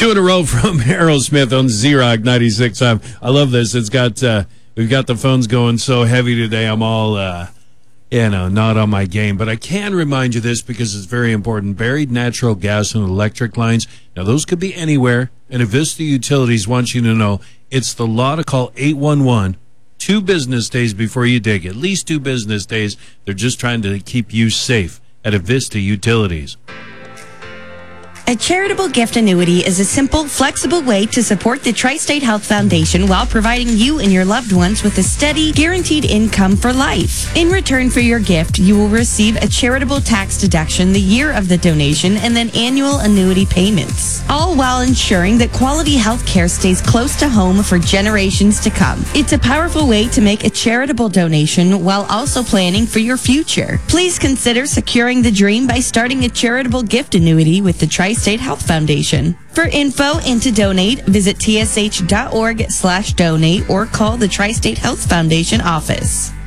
Two in a row from Aerosmith on Z-Rock 96. I love this. It's got we've got the phones going so heavy today. I'm all not on my game. But I can remind you this because it's very important. Buried natural gas and electric lines. Now those could be anywhere. And Avista Utilities wants you to know it's the law to call 811 2 business days before you dig. At least 2 business days. They're just trying to keep you safe at Avista Utilities. A charitable gift annuity is a simple, flexible way to support the Tri-State Health Foundation while providing you and your loved ones with a steady, guaranteed income for life. In return for your gift, you will receive a charitable tax deduction the year of the donation and then annual annuity payments, all while ensuring that quality health care stays close to home for generations to come. It's a powerful way to make a charitable donation while also planning for your future. Please consider securing the dream by starting a charitable gift annuity with the Tri-State Health Foundation. For info and to donate, visit tsh.org/donate or call the Tri-State Health Foundation office.